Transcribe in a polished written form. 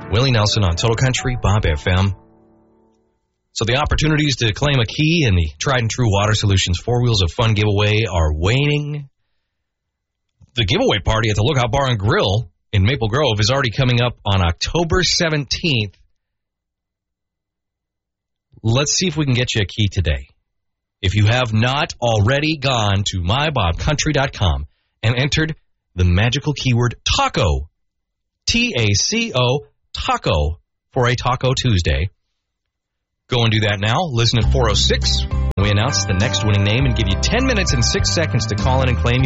Willie Nelson on Total Country, Bob FM. So the opportunities to claim a key in the Tried and True Water Solutions 4 Wheels of Fun giveaway are waning. The giveaway party at the Lookout Bar and Grill in Maple Grove is already coming up on October 17th. Let's see if we can get you a key today. If you have not already gone to mybobcountry.com and entered the magical keyword taco, T-A-C-O, taco, for a Taco Tuesday, go and do that now. Listen at 4:06 when we announce the next winning name and give you 10 minutes and 6 seconds to call in and claim